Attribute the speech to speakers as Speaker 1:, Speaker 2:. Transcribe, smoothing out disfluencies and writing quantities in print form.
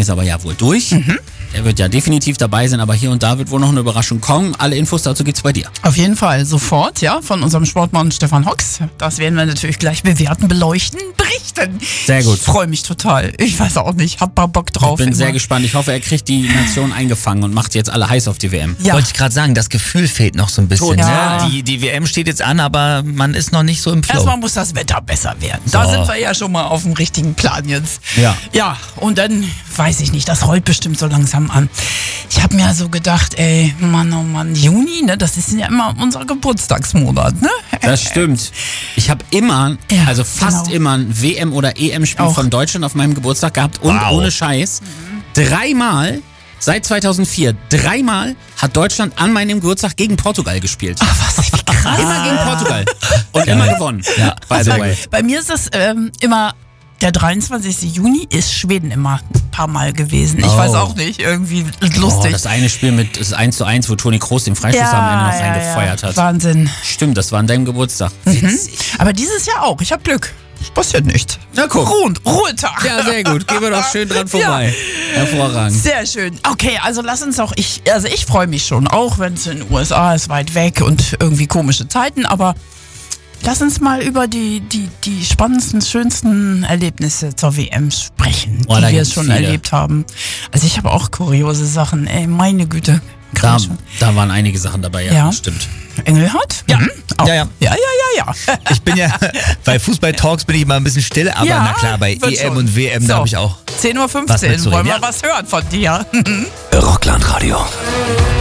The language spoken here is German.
Speaker 1: ist aber ja wohl durch. Er wird ja definitiv dabei sein, aber hier und da wird wohl noch eine Überraschung kommen. Alle Infos dazu gibt's bei dir.
Speaker 2: Auf jeden Fall, sofort, ja, von unserem Sportmann Stefan Hocks. Das werden wir natürlich gleich bewerten, beleuchten, berichten.
Speaker 1: Sehr gut.
Speaker 2: Ich freue mich total. Ich weiß auch nicht, hab mal Bock drauf.
Speaker 1: Ich bin sehr gespannt. Ich hoffe, er kriegt die Nation eingefangen und macht jetzt alle heiß auf die WM.
Speaker 2: Ja.
Speaker 3: Wollte ich gerade sagen, das Gefühl fehlt noch so ein bisschen.
Speaker 2: Total.
Speaker 3: Ne? Die WM steht jetzt an, aber man ist noch nicht so im Flow.
Speaker 2: Erstmal muss das Wetter besser werden. Da sind wir ja schon mal auf dem richtigen Plan jetzt.
Speaker 1: Ja.
Speaker 2: Ja, und dann, weiß ich nicht, das rollt bestimmt so langsam an. Ich habe mir so gedacht, ey, Mann, oh Mann, Juni, ne, das ist ja immer unser Geburtstagsmonat, ne?
Speaker 1: Das stimmt. Ich habe immer,
Speaker 2: Ja,
Speaker 1: also fast
Speaker 2: genau.
Speaker 1: immer ein WM- oder EM-Spiel
Speaker 2: Auch.
Speaker 1: von Deutschland auf meinem Geburtstag gehabt und ohne Scheiß. Dreimal, seit 2004, hat Deutschland an meinem Geburtstag gegen Portugal gespielt.
Speaker 2: Ach, was, wie krass.
Speaker 1: Immer gegen Portugal. Und immer gewonnen. Ja, by the way.
Speaker 2: Bei mir ist das immer, der 23. Juni ist Schweden immer ein paar Mal gewesen. Ich weiß auch nicht, irgendwie
Speaker 1: Oh,
Speaker 2: lustig.
Speaker 1: das eine Spiel mit das 1:1, wo Toni Kroos den Freistoß am Ende noch reingefeuert hat.
Speaker 2: Wahnsinn.
Speaker 1: Stimmt, das war an deinem Geburtstag. Witzig.
Speaker 2: Aber dieses Jahr auch. Ich habe Glück. Es passiert nichts.
Speaker 1: Na guck.
Speaker 2: Ruhetag.
Speaker 1: Ja, sehr gut. Gehen wir doch schön dran vorbei. Hervorragend.
Speaker 2: Sehr schön. Okay, also lass uns doch, ich freue mich schon, auch wenn es in den USA ist, weit weg und irgendwie komische Zeiten, aber lass uns mal über die spannendsten, schönsten Erlebnisse zur WM sprechen,
Speaker 1: Oh, da
Speaker 2: die wir
Speaker 1: gibt's
Speaker 2: schon
Speaker 1: viele.
Speaker 2: erlebt haben. Also ich habe auch kuriose Sachen, ey, meine Güte. Kann ich schon.
Speaker 1: Da waren einige Sachen dabei, ja,
Speaker 2: Ja.
Speaker 1: stimmt.
Speaker 2: Engelhardt?
Speaker 3: Ja.
Speaker 2: Auch.
Speaker 3: Ja.
Speaker 2: Ja.
Speaker 3: Ich bin ja, bei Fußball-Talks bin ich immer ein bisschen still, aber
Speaker 2: Ja,
Speaker 3: na klar, bei
Speaker 2: wird
Speaker 3: EM
Speaker 2: schon.
Speaker 3: und WM,
Speaker 2: So.
Speaker 3: da habe ich auch
Speaker 2: 10:15
Speaker 3: Was mitzureden,
Speaker 2: Uhr, wollen wir
Speaker 3: ja.
Speaker 2: was hören von dir?
Speaker 4: Rockland Radio.